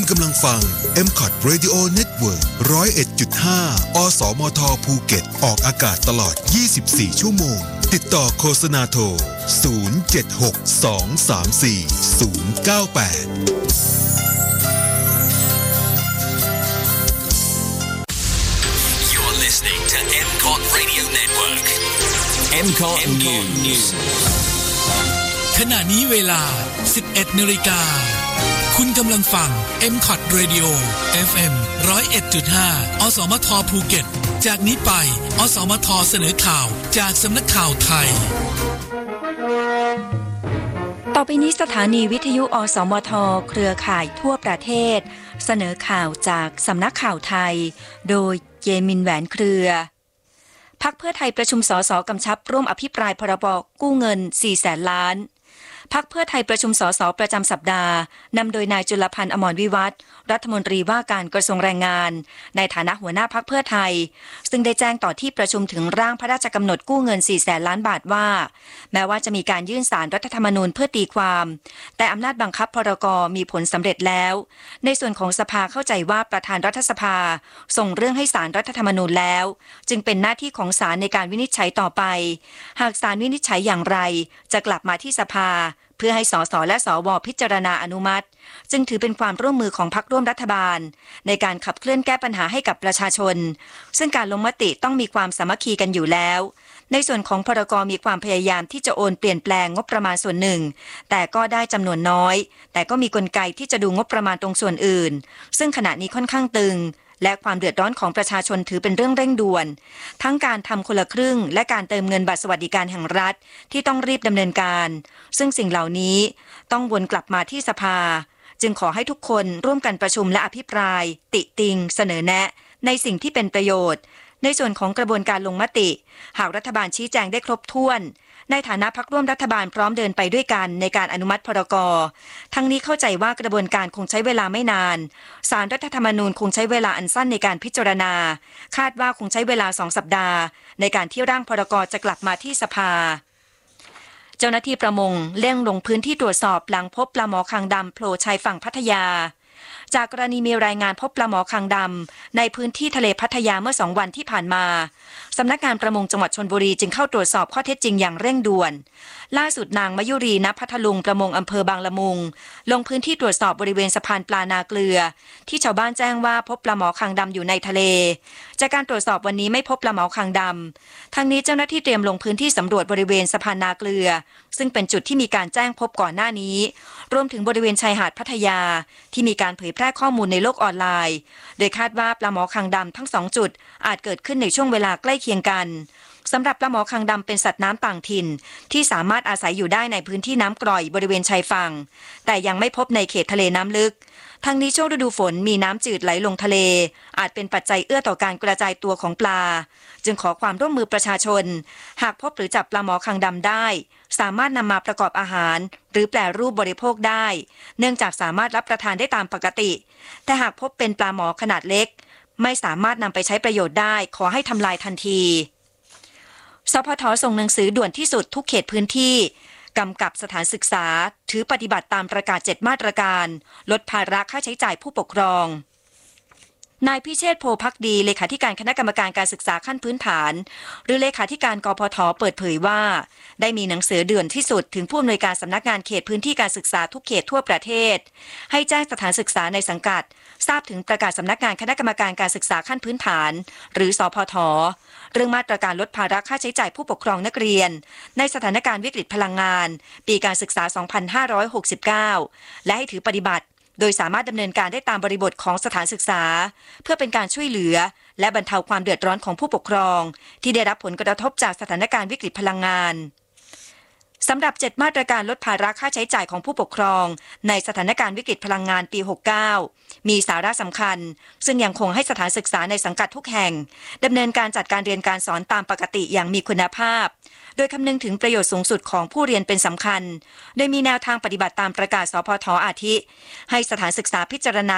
กำลังฟัง MCOT Radio Network 101.5 อสมทภูเก็ตออกอากาศตลอด24ชั่วโมงติดต่อโฆษณาโทร Listening to MCOT Radio Network. MCOT News. ขณะนี้เวลา 11:00 น.คุณกำลังฟัง MCOT Radio FM 101.5 อสมทภูเก็ตจากนี้ไปอสมทเสนอข่าวจากสำนักข่าวไทยต่อไปนี้สถานีวิทยุอสมทเครือข่ายทั่วประเทศเสนอข่าวจากสำนักข่าวไทยโดยเยมินแหวนเครือพรรคเพื่อไทยประชุมสสกำชับร่วมอภิปรายพรบกู้เงิน 400,000 ล้านพรรคเพื่อไทยประชุมสสประจำสัปดาห์นำโดยนายจุลพันธ์อมรวิวัฒน์รัฐมนตรีว่าการกระทรวงแรงงานในฐานะหัวหน้าพรรคเพื่อไทยซึ่งได้แจ้งต่อที่ประชุมถึงร่างพระราชกำหนดกู้เงิน 400,000 ล้านบาทว่าแม้ว่าจะมีการยื่นศาลรัฐธรรมนูญเพื่อตีความแต่อำนาจบังคับพรก.มีผลสำเร็จแล้วในส่วนของสภาเข้าใจว่าประธานรัฐสภาส่งเรื่องให้ศาลรัฐธรรมนูญแล้วจึงเป็นหน้าที่ของศาลในการวินิจฉัยต่อไปหากศาลวินิจฉัยอย่างไรจะกลับมาที่สภาเพื่อให้สสและสวพิจารณาอนุมัติจึงถือเป็นความร่วมมือของพรรคร่วมรัฐบาลในการขับเคลื่อนแก้ปัญหาให้กับประชาชนซึ่งการลงมติต้องมีความสามัคคีกันอยู่แล้วในส่วนของพรก.มีความพยายามที่จะโอนเปลี่ยนแปลงงบประมาณส่วนหนึ่งแต่ก็ได้จำนวนน้อยแต่ก็มีกลไกที่จะดูงบประมาณตรงส่วนอื่นซึ่งขณะนี้ค่อนข้างตึงและความเดือดร้อนของประชาชนถือเป็นเรื่องเร่งด่วนทั้งการทำคนละครึ่งและการเติมเงินบัตรสวัสดิการแห่งรัฐที่ต้องรีบดำเนินการซึ่งสิ่งเหล่านี้ต้องวนกลับมาที่สภาจึงขอให้ทุกคนร่วมกันประชุมและอภิปรายติติงเสนอแนะในสิ่งที่เป็นประโยชน์ในส่วนของกระบวนการลงมติหากรัฐบาลชี้แจงได้ครบถ้วนในฐานะพรรคร่วมรัฐบาลพร้อมเดินไปด้วยกันในการอนุมัติพรก.ทั้งนี้เข้าใจว่ากระบวนการคงใช้เวลาไม่นานศาลรัฐธรรมนูญคงใช้เวลาอันสั้นในการพิจารณาคาดว่าคงใช้เวลา2 สัปดาห์ในการที่ร่างพรก.จะกลับมาที่สภาเจ้าหน้าที่ประมงเร่งลงพื้นที่ตรวจสอบหลังพบปลาหมอคางดำโผล่ชายฝั่งพัทยาจากกรณีมีรายงานพบปลาหมอคางดำในพื้นที่ทะเลพัทยาเมื่อ2 วันที่ผ่านมาสำนักงานประมงจังหวัดชลบุรีจึงเข้าตรวจสอบข้อเท็จจริงอย่างเร่งด่วนล่าสุดนางมยุรีณพัทลุงประมงอำเภอบางละมุงลงพื้นที่ตรวจสอบบริเวณสะพานปลานาเกลือที่ชาวบ้านแจ้งว่าพบปลาหมอคางดำอยู่ในทะเลจากการตรวจสอบวันนี้ไม่พบปลาหมอคางดำทางนี้เจ้าหน้าที่เตรียมลงพื้นที่สำรวจบริเวณสะพานนาเกลือซึ่งเป็นจุดที่มีการแจ้งพบก่อนหน้านี้รวมถึงบริเวณชายหาดพัทยาที่มีการเผยแพร่ข้อมูลในโลกออนไลน์โดยคาดว่าปลาหมอคางดำทั้ง2 จุดอาจเกิดขึ้นในช่วงเวลาใกล้เคียงกันสำหรับปลาหมอคางดำเป็นสัตว์น้ำต่างถิ่นที่สามารถอาศัยอยู่ได้ในพื้นที่น้ำกร่อยบริเวณชายฝั่งแต่ยังไม่พบในเขตทะเลน้ำลึกทั้งนี้ช่วงฤดูฝนมีน้ำจืดไหลลงทะเลอาจเป็นปัจจัยเอื้อต่อการกระจายตัวของปลาจึงขอความร่วมมือประชาชนหากพบหรือจับปลาหมอคางดำได้สามารถนำมาประกอบอาหารหรือแปรรูปบริโภคได้เนื่องจากสามารถรับประทานได้ตามปกติแต่หากพบเป็นปลาหมอขนาดเล็กไม่สามารถนำไปใช้ประโยชน์ได้ขอให้ทำลายทันทีสพท.ส่งหนังสือด่วนที่สุดทุกเขตพื้นที่กำกับสถานศึกษาถือปฏิบัติตามประกาศ7 มาตรการลดภาระค่าใช้จ่ายผู้ปกครองนายพิเชษฐ์โพภักดีเลขาธิการคณะกรรมการการศึกษาขั้นพื้นฐานหรือเลขาธิการกพท.เปิดเผยว่าได้มีหนังสือด่วนที่สุดถึงผู้อำนวยการสำนักงานเขตพื้นที่การศึกษาทุกเขตทั่วประเทศให้แจ้งสถานศึกษาในสังกัดทราบถึงประกาศสำนักงานคณะกรรมการการศึกษาขั้นพื้นฐานหรือสพท.เรื่องมาตรการลดภาระค่าใช้จ่ายผู้ปกครองนักเรียนในสถานการณ์วิกฤตพลังงานปีการศึกษา 2569 และให้ถือปฏิบัติโดยสามารถดำเนินการได้ตามบริบทของสถานศึกษาเพื่อเป็นการช่วยเหลือและบรรเทาความเดือดร้อนของผู้ปกครองที่ได้รับผลกระทบจากสถานการณ์วิกฤตพลังงานสำหรับ7 มาตรการลดภาระค่าใช้จ่ายของผู้ปกครองในสถานการณ์วิกฤตพลังงานปี 69 มีสาระสำคัญซึ่งยังคงให้สถานศึกษาในสังกัดทุกแห่งดำเนินการจัดการเรียนการสอนตามปกติอย่างมีคุณภาพโดยคำนึงถึงประโยชน์สูงสุดของผู้เรียนเป็นสำคัญโดยมีแนวทางปฏิบัติตามประกาศสพท.อาทิให้สถานศึกษาพิจารณา